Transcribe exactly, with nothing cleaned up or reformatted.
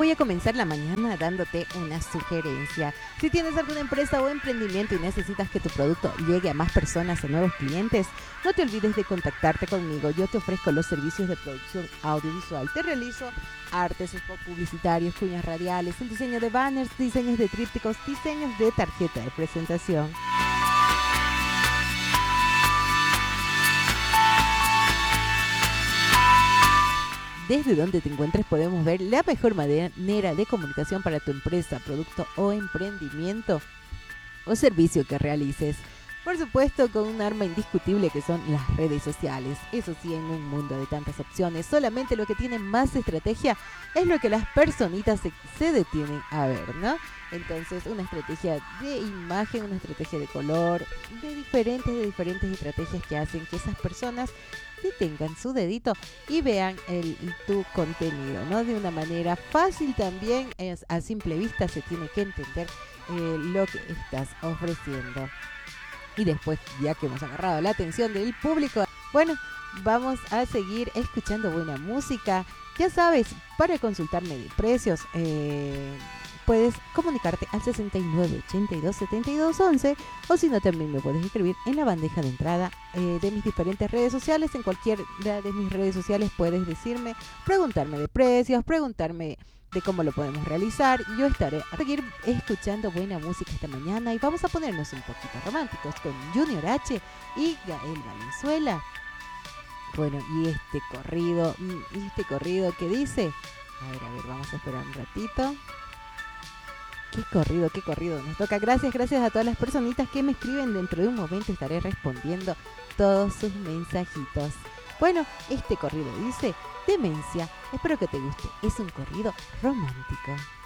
voy a comenzar la mañana dándote una sugerencia. Si tienes alguna empresa o emprendimiento y necesitas que tu producto llegue a más personas, a nuevos clientes, no te olvides de contactarte conmigo. Yo te ofrezco los servicios de producción audiovisual. Te realizo artes, spots publicitarios, cuñas radiales, el diseño de banners, diseños de trípticos, diseños de tarjeta de presentación. Desde donde te encuentres podemos ver la mejor manera de comunicación para tu empresa, producto o emprendimiento o servicio que realices. Por supuesto, con un arma indiscutible que son las redes sociales. Eso sí, en un mundo de tantas opciones, solamente lo que tiene más estrategia es lo que las personitas se, se detienen a ver, ¿no? Entonces, una estrategia de imagen, una estrategia de color, de diferentes, de diferentes estrategias que hacen que esas personas detengan su dedito y vean el, tu contenido, ¿no? De una manera fácil también, es, a simple vista se tiene que entender eh, lo que estás ofreciendo. Y después, ya que hemos agarrado la atención del público, bueno, vamos a seguir escuchando buena música. Ya sabes, para consultarme de precios, eh, puedes comunicarte al sesenta y nueve, ochenta y dos, setenta y dos, once, o si no, también me puedes escribir en la bandeja de entrada eh, de mis diferentes redes sociales. En cualquiera de mis redes sociales puedes decirme, preguntarme de precios, preguntarme de cómo lo podemos realizar. Yo estaré a seguir escuchando buena música esta mañana y vamos a ponernos un poquito románticos con Junior H y Gael Valenzuela. Bueno, y este corrido, y este corrido que dice, a ver, a ver, vamos a esperar un ratito. Qué corrido, qué corrido nos toca. Gracias, gracias a todas las personitas que me escriben. Dentro de un momento estaré respondiendo todos sus mensajitos. Bueno, este corrido dice Demencia. Espero que te guste. Es un corrido romántico.